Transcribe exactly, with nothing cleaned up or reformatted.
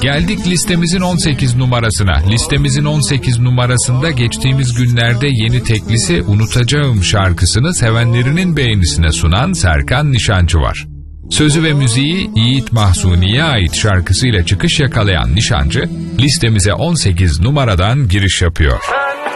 Geldik listemizin on sekiz numarasına. Listemizin on sekiz numarasında geçtiğimiz günlerde yeni teklisi Unutacağım şarkısını sevenlerinin beğenisine sunan Serkan Nişancı var. Sözü ve müziği Yiğit Mahsuni'ye ait şarkısıyla çıkış yakalayan Nişancı, listemize on sekiz numaradan giriş yapıyor.